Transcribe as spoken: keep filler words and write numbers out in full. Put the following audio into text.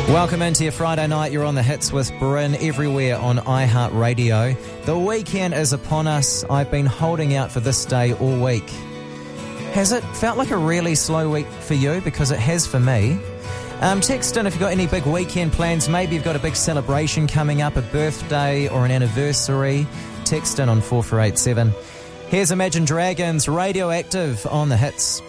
Welcome into your Friday night. You're on the hits with Bryn everywhere on iHeartRadio. The weekend is upon us. I've been holding out for this day all week. Has it felt like a really slow week for you? Because it has for me. Um, text in if you've got any big weekend plans. Maybe you've got a big celebration coming up, a birthday or an anniversary. Text in on four four eight seven. Here's Imagine Dragons, Radioactive on the hits.